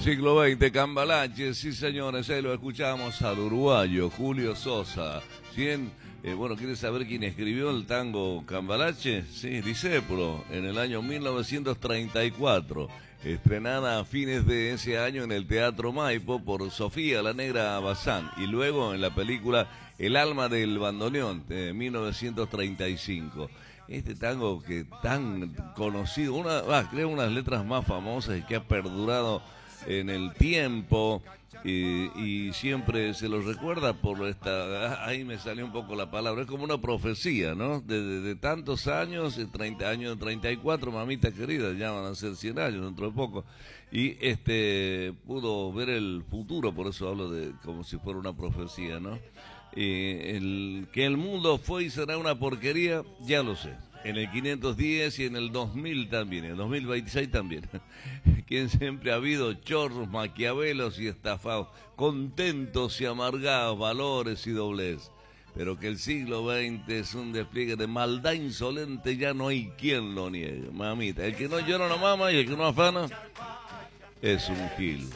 Siglo XX, Cambalache, sí señores, ahí lo escuchamos al uruguayo Julio Sosa. Bueno, ¿quieres saber quién escribió el tango Cambalache? Sí, Discépolo, en el año 1934, estrenada a fines de ese año en el Teatro Maipo por Sofía la Negra Bazán, y luego en la película El alma del bandoneón de 1935. Este tango que tan conocido, creo unas letras más famosas y que ha perdurado en el tiempo, y siempre se lo recuerda por ahí me salió un poco la palabra, es como una profecía, ¿no? De tantos años, 30 años, 34, mamita querida, ya van a ser 100 años dentro de poco, y pudo ver el futuro, por eso hablo de como si fuera una profecía, ¿no? Que el mundo fue y será una porquería, ya lo sé. En el 510 y en el 2000 también, en el 2026 también. Quien siempre ha habido chorros, maquiavelos y estafados, contentos y amargados, valores y doblez. Pero que el siglo XX es un despliegue de maldad insolente, ya no hay quien lo niegue, mamita. El que no llora no mama y el que no afana es un gil.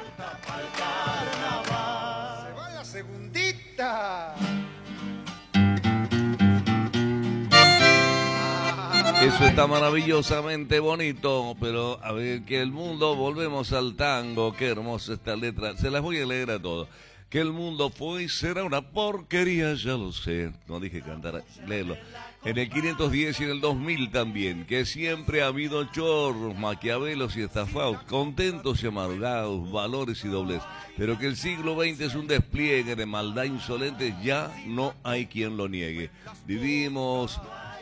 Se va la segundita. Eso está maravillosamente bonito, pero a ver, que el mundo, volvemos al tango, qué hermosa esta letra, se las voy a leer a todos. Que el mundo fue y será una porquería, ya lo sé, no dije cantar, léelo. En el 510 y en el 2000 también, que siempre ha habido chorros, maquiavelos y estafados, contentos y amargados, valores y doblez, pero que el siglo XX es un despliegue de maldad insolente, ya no hay quien lo niegue. Vivimos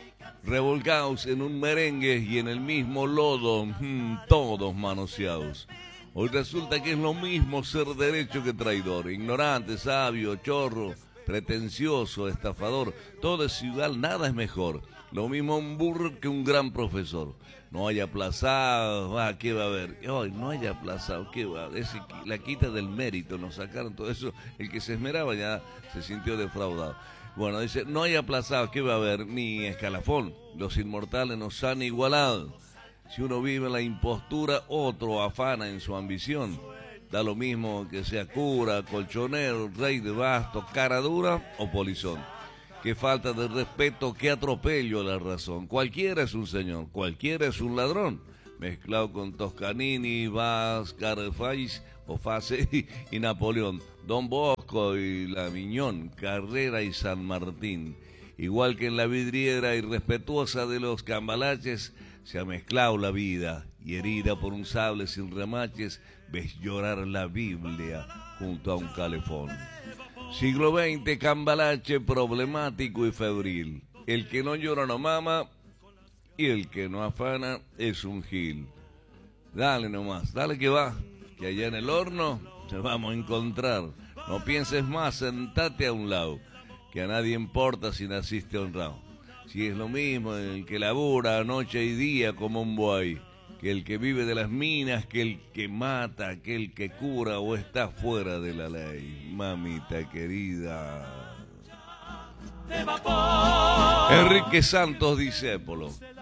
revolcados en un merengue y en el mismo lodo, todos manoseados. Hoy resulta que es lo mismo ser derecho que traidor, ignorante, sabio, chorro, pretencioso, estafador, todo es igual, nada es mejor. Lo mismo un burro que un gran profesor. No hay aplazado, ¿qué va a haber? Hoy no hay aplazado, ¿qué va a haber? La quita del mérito, nos sacaron todo eso. El que se esmeraba ya se sintió defraudado. Bueno, dice, no hay aplazado, ¿qué va a haber? Ni escalafón, los inmortales nos han igualado. Si uno vive en la impostura, otro afana en su ambición. Da lo mismo que sea cura, colchonero, rey de basto, cara dura o polizón. Qué falta de respeto, qué atropello a la razón. Cualquiera es un señor, cualquiera es un ladrón. Mezclado con Toscanini, Vaz, Carfais, Ofase y Napoleón. Don Bosco y La Miñón, Carrera y San Martín. Igual que en la vidriera irrespetuosa de los cambalaches, se ha mezclado la vida, y herida por un sable sin remaches, ves llorar la Biblia junto a un calefón. Siglo XX, cambalache problemático y febril. El que no llora no mama, y el que no afana es un gil. Dale nomás, dale que va, que allá en el horno te vamos a encontrar. No pienses más, sentate a un lado, que a nadie importa si naciste honrado. Si es lo mismo el que labura noche y día como un buey, que el que vive de las minas, que el que mata, que el que cura o está fuera de la ley. Mamita querida. Enrique Santos Discépolo.